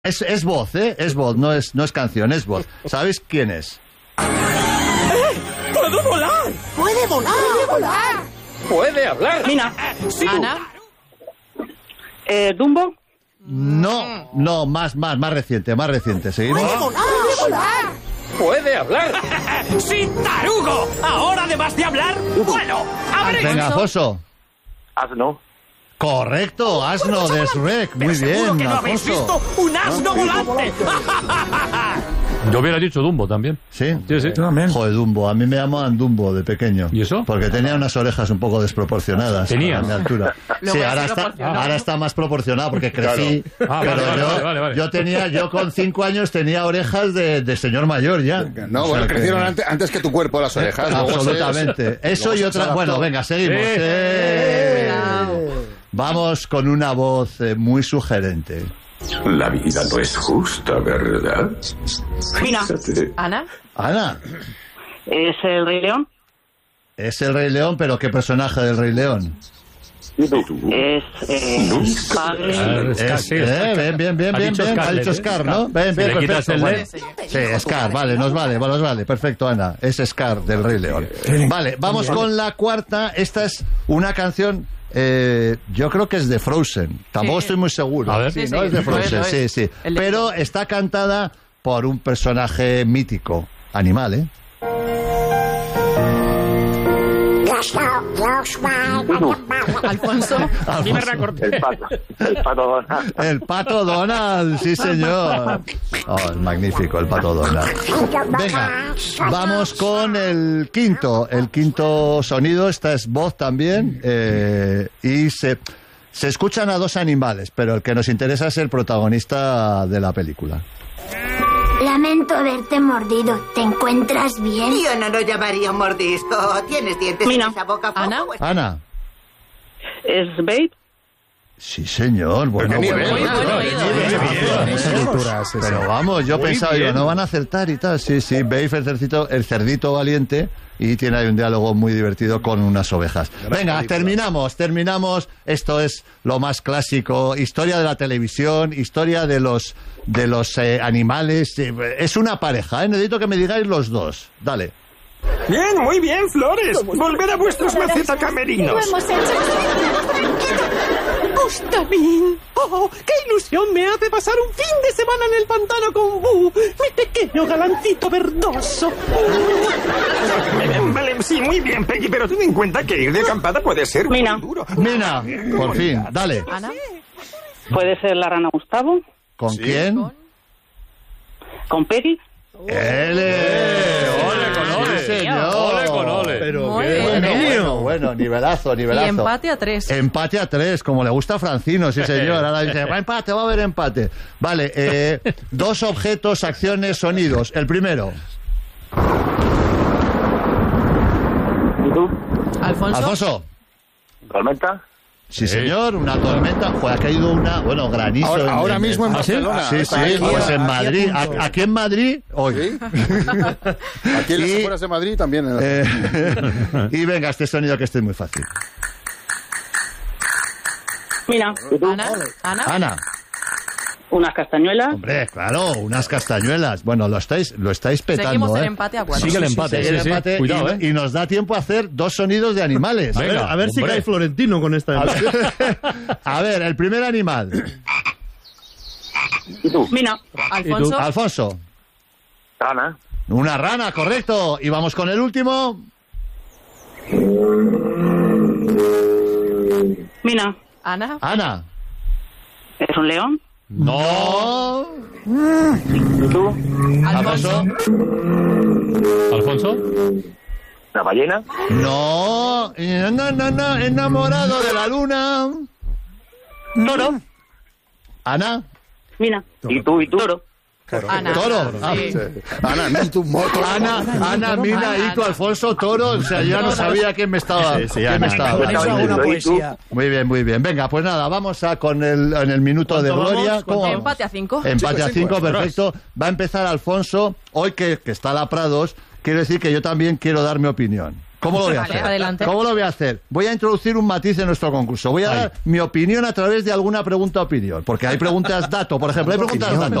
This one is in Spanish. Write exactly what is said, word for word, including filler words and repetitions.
Es, es voz, ¿eh? Es voz, no es, no es canción, es voz. ¿Sabéis quién es? ¡Eh! ¡Puedo volar! ¡Puede volar! ¡Puede volar! ¡Puede hablar! Mina. Sí. Ana. Eh, Dumbo. No, no, más, más, más reciente, más reciente. ¿Seguimos? ¡Puede volar! ¡Puede volar! ¡Puede hablar! ¡Sí, tarugo! ¿Ahora además de hablar? ¡Bueno! ¡Abre! Venga, Alfonso. Asno. Correcto, asno de Shrek. Muy ¿Seguro bien, que no habéis Alfonso. visto un asno volante? Yo hubiera dicho Dumbo también. ¿Sí? Sí, sí. Joder, Dumbo. A mí me llamaban Dumbo de pequeño. ¿Y eso? Porque tenía unas orejas un poco desproporcionadas. Tenía. A mi altura. Luego Sí, es ahora está, proporcional. ahora está más proporcionado porque crecí. Ah, pero vale, vale, yo, vale, vale, vale. yo tenía, yo con cinco años tenía orejas de, de señor mayor ya. No, O bueno, sea que- crecieron antes, antes que tu cuerpo las orejas. luego se- Absolutamente. Eso luego y se otra. adaptó. Bueno, venga, seguimos. Sí. Eh. Vamos con una voz eh, muy sugerente. La vida no es justa, ¿verdad? Mina. Fíjate. Ana. Ana, ¿Es el Rey León? es el Rey León, pero ¿qué personaje del Rey León? Es eh, Scarlett. Es, eh, bien, bien, bien, Ha bien, dicho bien. Ha Scarlett, dicho ¿eh? Scar, ¿no? Bien, Si bien, le quitas perfecto. el Bueno. LED. Sí, Scar, vale, nos vale, nos vale. Perfecto, Ana. Es Scar del Rey León. Vale, vamos con la cuarta. Esta es una canción. Eh, yo creo que es de Frozen. Tampoco Sí. estoy muy seguro. A ver. Sí, Sí, no sí, es de lo es, Frozen, lo sí, es. sí. El de- Pero está cantada por un personaje mítico, animal, ¿eh? Alfonso. Dime recorte. El pato. El pato Donald. El Pato Donald, sí señor. Oh, es magnífico el Pato Donald. Venga, vamos con el quinto, el quinto sonido. Esta es voz también eh, y se, se escuchan a dos animales, pero el que nos interesa es el protagonista de la película. Lamento haberte mordido. ¿Te encuentras bien? Yo no lo llamaría un mordisco. ¿Tienes dientes Mina. en esa boca? Ana. Ana. ¿Es Babe? Sí, señor. Bueno, Qué bueno, nivel, bueno, bueno, bueno, bueno, bueno, Lecturas, sí, sí. Pero vamos, yo Muy pensaba, bien. digo, no van a acertar y tal. Sí, sí, Babe, el cerdito, el cerdito valiente, y tiene ahí un diálogo muy divertido con unas ovejas. Venga, película. terminamos, terminamos. Esto es lo más clásico. Historia de la televisión, historia de los, de los eh, animales. Eh, Es una pareja, ¿eh? Necesito que me digáis los dos. Dale. Bien, muy bien, Flores. Volver a vuestros macetacamerinos. Lo hemos hecho. Gustavín. Oh, qué ilusión me hace pasar un fin de semana en el pantano con Bu, mi pequeño galancito verdoso. Vale, sí, muy bien, Peggy, pero ten en cuenta que ir de acampada puede ser muy Mina. duro. Mina, por fin, dale. Ana. ¿Puede ser la rana Gustavo? ¿Con quién? ¿Con Peri? ¡Ele! ¡Ole con ole! Sí, señor. ¡Ole con ole! Pero Muy qué bien. bueno, bueno, bueno, nivelazo, Y nivelazo. empate a tres. Empate a tres, como le gusta a Francino, sí señor. Ahora dice, va empate, va a haber empate. Vale, eh, dos objetos, acciones, sonidos. El primero, ¿Y tú? Alfonso. Alfonso. ¿Tormenta? Sí señor, una tormenta. Joder, ha caído una, bueno, granizo. Ahora, ahora mismo en ¿Ah, sí? Barcelona. Sí, Está sí, aquí, pues en aquí a Madrid. punto. A- Aquí en Madrid, hoy. ¿Sí? Aquí en las Y- afueras de Madrid también. en la- Eh, y venga, este sonido que este es muy fácil. Mina. Ana. Ana. Ana. Unas castañuelas. Hombre, claro, unas castañuelas. Bueno, lo estáis, lo estáis petando, Seguimos en ¿eh? empate a cuatro. Sigue el empate, Sigue sí, el sí. empate Cuidado, y, ¿eh? y nos da tiempo a hacer dos sonidos de animales. Venga, A ver si hombre. cae Florentino con esta. A ver, a ver, el primer animal. ¿Y tú? Mina. Alfonso. Alfonso. Rana. Una rana, correcto. Y vamos con el último. Mina. Ana. Ana. ¿Es un león? No. ¿Y tú? Alfonso. ¿Alfonso? ¿La ballena? No. No, no, no. Enamorado de la luna. Toro. Ana. Mina. ¿Y tú? ¿Y tú? Toro. Ana. Toro. Ah, Sí. Ana, ni tu moto. Ana, Ana, Mina, Ana, Ito, Ana. Alfonso, Toro. O sea, yo ya no sabía quién me estaba. Sí, sí, quién me Ana, estaba Ana. hablando. Eso hago una poesía. Muy bien, muy bien. Venga, pues nada, vamos a con el, en el minuto de ¿Cuánto gloria. vamos? ¿Cómo vamos? Empate a cinco. Empate a Cinco, cinco, cinco, perfecto. Va a empezar Alfonso. Hoy que, que está la Prados, quiero decir que yo también quiero dar mi opinión. ¿Cómo lo voy a Vale, hacer? adelante. ¿Cómo lo voy a hacer? Voy a introducir un matiz en nuestro concurso. Voy a Ay. dar mi opinión a través de alguna pregunta-opinión. Porque hay preguntas dato, por ejemplo. Hay preguntas Opinión. dato.